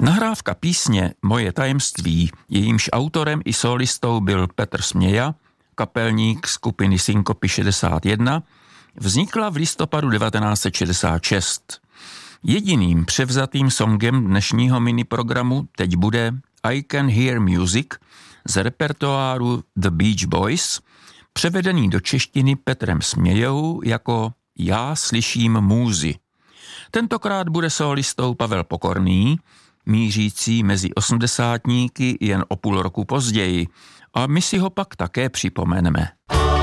Nahrávka písně Moje tajemství, jejímž autorem i sólistou byl Petr Směja, kapelník skupiny Synkopy 61, vznikla v listopadu 1966. Jediným převzatým songem dnešního miniprogramu teď bude I Can Hear Music z repertoáru The Beach Boys, převedený do češtiny Petrem Smějou jako Já slyším můzy. Tentokrát bude sólistou Pavel Pokorný, mířící mezi osmdesátníky jen o půl roku později, a my si ho pak také připomeneme.